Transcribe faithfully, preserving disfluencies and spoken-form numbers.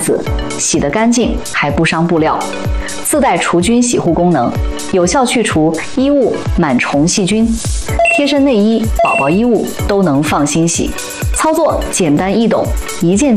子，洗得干净还不伤布料。自带除菌洗护功能，有效去除衣物螨虫细菌。贴身内衣、宝宝衣物都能放心洗。操作简单易懂，一键